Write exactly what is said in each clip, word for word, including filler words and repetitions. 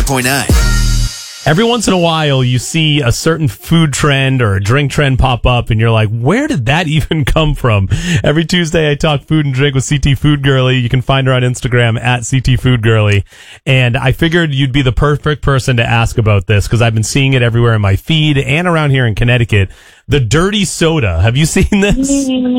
point nine. Every once in a while, you see a certain food trend or a drink trend pop up, and you're like, where did that even come from? Every Tuesday, I talk food and drink with C T Food Girly. You can find her on Instagram at C T Food Girly. And I figured you'd be the perfect person to ask about this because I've been seeing it everywhere in my feed and around here in Connecticut. The dirty soda. Have you seen this?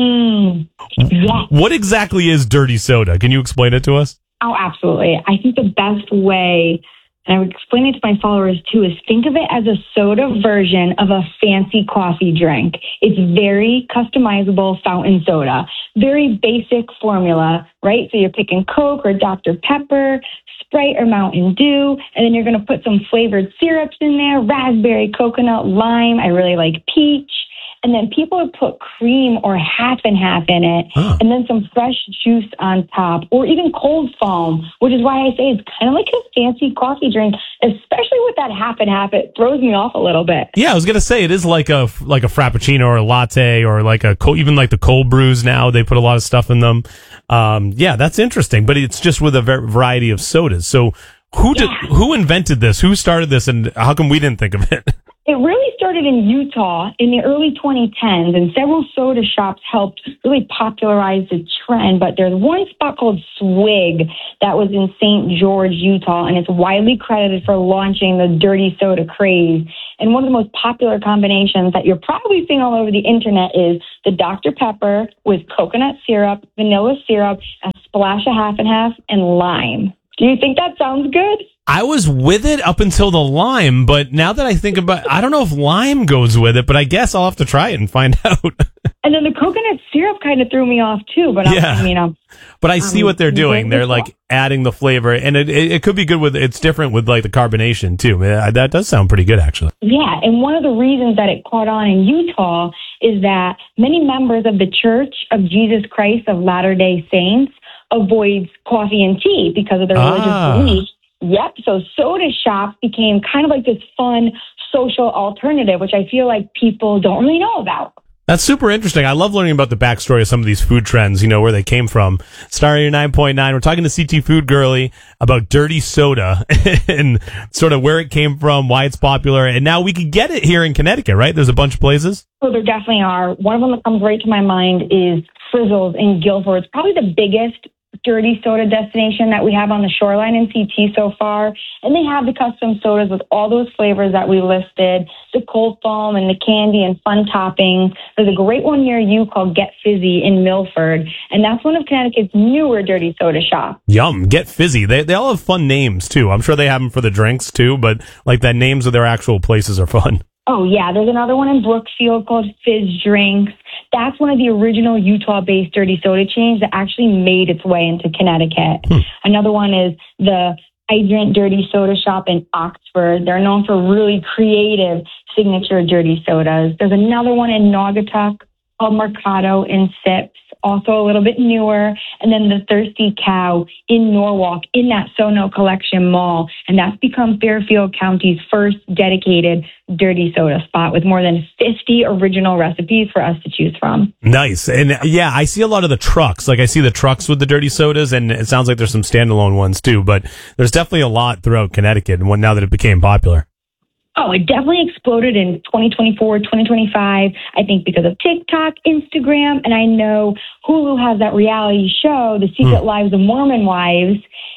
Mm, yes. What exactly is dirty soda? Can you explain it to us? Oh, absolutely. I think the best way, and I would explain it to my followers too, is think of it as a soda version of a fancy coffee drink. It's very customizable fountain soda, very basic formula, right? So you're picking Coke or Doctor Pepper, Sprite or Mountain Dew, and then you're going to put some flavored syrups in there, raspberry, coconut, lime. I really like peach. And then people would put cream or half and half in it, huh. and then some fresh juice on top, or even cold foam, which is why I say it's kind of like a fancy coffee drink, especially with that half and half. It throws me off a little bit. Yeah, I was gonna say it is like a like a frappuccino or a latte or like a even like the cold brews now. They put a lot of stuff in them. Um, yeah, that's interesting, but it's just with a variety of sodas. So who did, yeah. who invented this? Who started this, and how come we didn't think of it? It really started in Utah in the early twenty tens, and several soda shops helped really popularize the trend. But there's one spot called Swig that was in Saint George, Utah, and it's widely credited for launching the dirty soda craze. And one of the most popular combinations that you're probably seeing all over the internet is the Doctor Pepper with coconut syrup, vanilla syrup, a splash of half and half, and lime. Do you think that sounds good? I was with it up until the lime, but now that I think about it, I don't know if lime goes with it, but I guess I'll have to try it and find out. And then the coconut syrup kind of threw me off too, but yeah. I, you know. But I see um, what they're doing. They're like adding the flavor, and it, it it could be good with, it's different with like the carbonation too. That does sound pretty good actually. Yeah, and one of the reasons that it caught on in Utah is that many members of the Church of Jesus Christ of Latter-day Saints avoid coffee and tea because of their religious ah. beliefs. Yep. So soda shops became kind of like this fun social alternative, which I feel like people don't really know about. That's super interesting. I love learning about the backstory of some of these food trends, you know, where they came from. Star nine point nine, we're talking to C T Food Girly about dirty soda and sort of where it came from, why it's popular. And now we can get it here in Connecticut, right? There's a bunch of places. Oh, there definitely are. One of them that comes right to my mind is Frizzles in Guilford. It's probably the biggest dirty soda destination that we have on the shoreline in C T so far. And they have the custom sodas with all those flavors that we listed, the cold foam and the candy and fun toppings. There's a great one near you called Get Fizzy in Milford. And that's one of Connecticut's newer dirty soda shops. Yum. Get Fizzy. They they all have fun names too. I'm sure they have them for the drinks too, but like that names of their actual places are fun. Oh, yeah. There's another one in Brookfield called Fizz Drinks. That's one of the original Utah-based dirty soda chains that actually made its way into Connecticut. Hmm. Another one is the Hydrant Dirty Soda Shop in Oxford. They're known for really creative signature dirty sodas. There's another one in Naugatuck called Mercado in Sips, also a little bit newer. And then the Thirsty Cow in Norwalk in that Sono Collection Mall. And that's become Fairfield County's first dedicated dirty soda spot with more than fifty original recipes for us to choose from. Nice. And yeah, I see a lot of the trucks. Like I see the trucks with the dirty sodas, and it sounds like there's some standalone ones too, but there's definitely a lot throughout Connecticut and now that it became popular. Oh, it definitely exploded in twenty twenty-four, twenty twenty-five, I think because of TikTok, Instagram, and I know Hulu has that reality show, The Secret mm. Lives of Mormon Wives,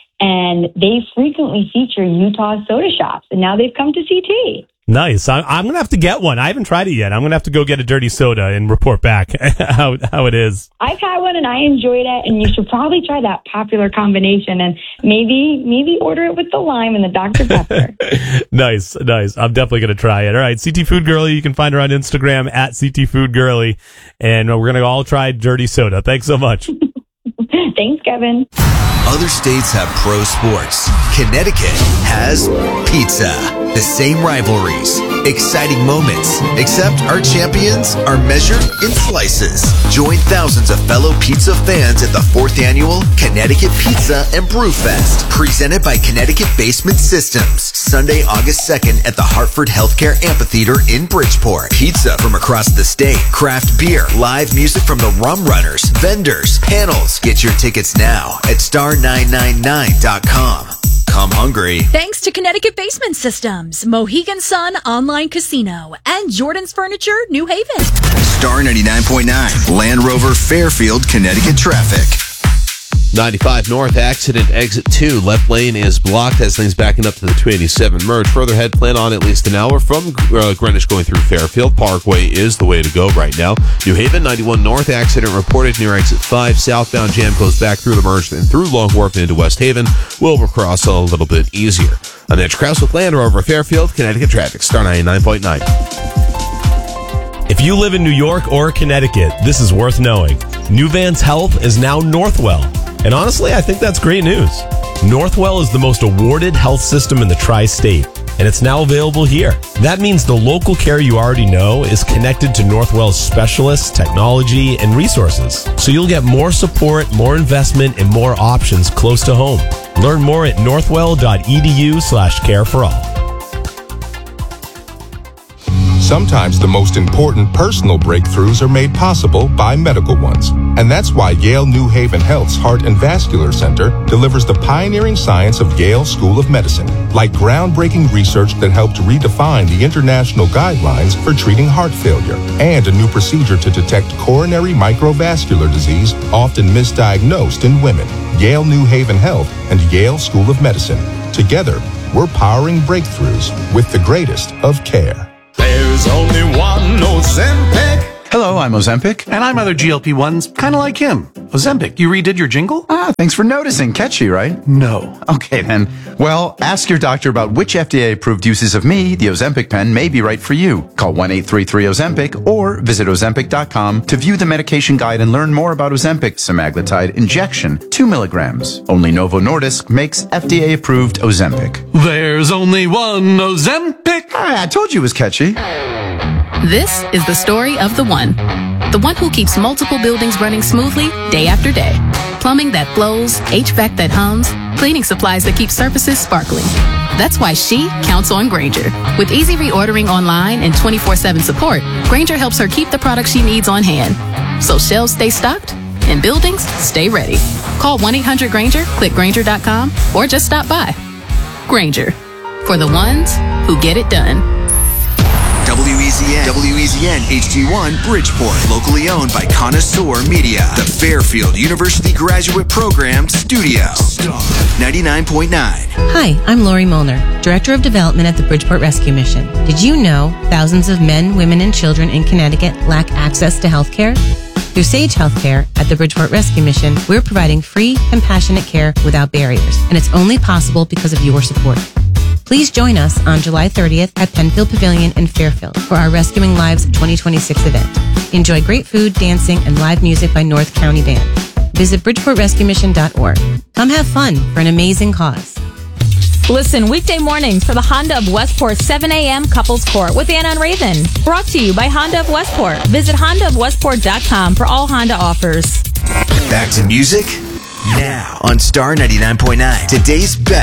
and they frequently feature Utah soda shops, and now they've come to C T. Nice. I, I'm going to have to get one. I haven't tried it yet. I'm going to have to go get a dirty soda and report back how how it is. I've had one and I enjoyed it, and you should probably try that popular combination and maybe maybe order it with the lime and the Doctor Pepper. Nice, nice. I'm definitely going to try it. All right, C T Food Girly. You can find her on Instagram at C T Food Girly, and we're going to all try dirty soda. Thanks so much. Thanks, Kevin. Other states have pro sports. Connecticut has pizza. The same rivalries, exciting moments, except our champions are measured in slices. Join thousands of fellow pizza fans at the fourth annual Connecticut Pizza and Brew Fest, presented by Connecticut Basement Systems, Sunday, August second at the Hartford Healthcare Amphitheater in Bridgeport. Pizza from across the state, craft beer, live music from the Rum Runners, vendors, panels. Get your tickets now at star nine nine nine dot com. come hungry. Thanks to Connecticut Basement Systems, Mohegan Sun Online Casino, and Jordan's Furniture, New Haven. Star ninety-nine point nine, Land Rover Fairfield, Connecticut traffic. ninety-five North, accident, exit two. Left lane is blocked as things backing up to the two eighty-seven merge. Further ahead, plan on at least an hour from uh, Greenwich going through Fairfield. Parkway is the way to go right now. New Haven, ninety-one North, accident reported near exit five. Southbound jam goes back through the merge and through Long Wharf and into West Haven. Wilbur Cross a little bit easier. I'm Mitch Krause with Land Rover Fairfield, Connecticut traffic. Star ninety-nine point nine. If you live in New York or Connecticut, this is worth knowing. Nuvance Health is now Northwell. And honestly, I think that's great news. Northwell is the most awarded health system in the tri-state, and it's now available here. That means the local care you already know is connected to Northwell's specialists, technology, and resources. So you'll get more support, more investment, and more options close to home. Learn more at northwell.edu slash care for all. Sometimes the most important personal breakthroughs are made possible by medical ones. And that's why Yale New Haven Health's Heart and Vascular Center delivers the pioneering science of Yale School of Medicine, like groundbreaking research that helped redefine the international guidelines for treating heart failure, and a new procedure to detect coronary microvascular disease, often misdiagnosed in women. Yale New Haven Health and Yale School of Medicine. Together, we're powering breakthroughs with the greatest of care. There's only one Ozempic. Hello, I'm Ozempic. And I'm other G L P ones, kind of like him. Ozempic, you redid your jingle? Ah, thanks for noticing. Catchy, right? No. Okay, then. Well, ask your doctor about which F D A-approved uses of me, the Ozempic pen, may be right for you. Call one eight three three Ozempic or visit Ozempic dot com to view the medication guide and learn more about Ozempic semaglutide injection, two milligrams. Only Novo Nordisk makes F D A-approved Ozempic. There's only one Ozempic. Ah, I told you it was catchy. This is the story of the one. The one who keeps multiple buildings running smoothly day after day. Plumbing that flows, H V A C that hums, cleaning supplies that keep surfaces sparkling. That's why she counts on Grainger. With easy reordering online and twenty-four seven support, Grainger helps her keep the products she needs on hand. So shelves stay stocked and buildings stay ready. Call one eight hundred Grainger, click Grainger dot com, or just stop by. Grainger. For the ones who get it done. W E Z N, W E Z N H D one Bridgeport, locally owned by Connoisseur Media, the Fairfield University Graduate Program Studio. Star ninety-nine point nine. Hi, I'm Lori Molnar, Director of Development at the Bridgeport Rescue Mission. Did you know thousands of men, women, and children in Connecticut lack access to health care? Through Sage Healthcare at the Bridgeport Rescue Mission, we're providing free, compassionate care without barriers, and it's only possible because of your support. Please join us on July thirtieth at Penfield Pavilion in Fairfield for our Rescuing Lives twenty twenty-six event. Enjoy great food, dancing, and live music by North County Band. Visit bridgeport rescue mission dot org. Come have fun for an amazing cause. Listen weekday mornings for the Honda of Westport seven a.m. Couples Court with Anna and Raven. Brought to you by Honda of Westport. Visit honda of westport dot com for all Honda offers. Back to music now on Star ninety-nine point nine. Today's best